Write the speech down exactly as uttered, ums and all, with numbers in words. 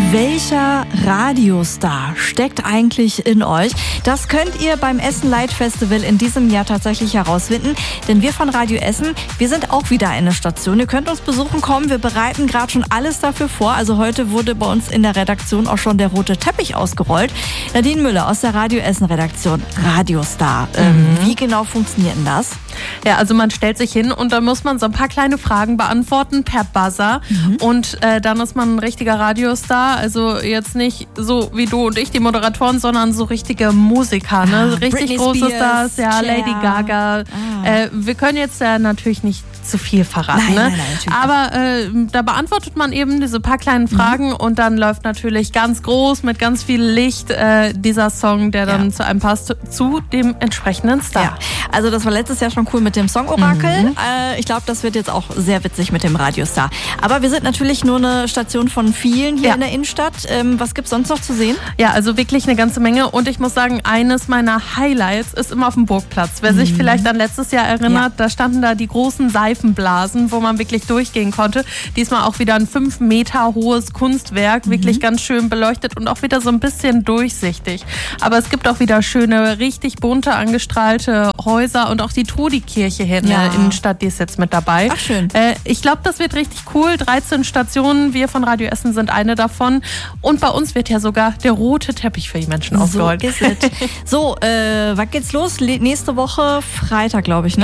Welcher Radiostar steckt eigentlich in euch? Das könnt ihr beim Essen Light Festival in diesem Jahr tatsächlich herausfinden. Denn wir von Radio Essen, wir sind auch wieder eine Station. Ihr könnt uns besuchen kommen. Wir bereiten gerade schon alles dafür vor. Also heute wurde bei uns in der Redaktion auch schon der rote Teppich ausgerollt. Nadine Müller aus der Radio Essen Redaktion. Radiostar. Mhm. Ähm, wie genau funktioniert denn das? Ja, also man stellt sich hin und dann muss man so ein paar kleine Fragen beantworten per Buzzer. Mhm. Und äh, dann ist man ein richtiger Radiostar. Also jetzt nicht so wie du und ich, die Moderatoren, sondern so richtige Musiker. Ne? Ah, Richtig Britney große Spears, Stars, ja, Cher. Lady Gaga. Ah. Äh, wir können jetzt ja natürlich nicht zu viel verraten. Nein, ne? nein, nein, Aber äh, da beantwortet man eben diese paar kleinen Fragen mhm. und dann läuft natürlich ganz groß mit ganz viel Licht äh, dieser Song, der dann ja. zu einem passt, zu dem entsprechenden Star. Ja. Also das war letztes Jahr schon cool mit dem Song-Orakel. Mhm. Äh, ich glaube, das wird jetzt auch sehr witzig mit dem Radiostar. Aber wir sind natürlich nur eine Station von vielen hier ja. in der Innenstadt. Ähm, was gibt's sonst noch zu sehen? Ja, also wirklich eine ganze Menge. Und ich muss sagen, eines meiner Highlights ist immer auf dem Burgplatz. Wer mhm. sich vielleicht an letztes Jahr erinnert, ja. da standen da die großen Seifenblasen, wo man wirklich durchgehen konnte. Diesmal auch wieder ein fünf Meter hohes Kunstwerk, mhm. wirklich ganz schön beleuchtet und auch wieder so ein bisschen durchsichtig. Aber es gibt auch wieder schöne, richtig bunte, angestrahlte Häuser und auch die Trudi-Kirche hier in ja. der Innenstadt, die ist jetzt mit dabei. Ach, schön. Äh, ich glaube, das wird richtig cool. dreizehn Stationen, wir von Radio Essen sind eine davon. Und bei uns wird ja sogar der rote Teppich für die Menschen ausgerollt. So, so äh, wann geht's los? Nächste Woche Freitag, glaube ich, ne?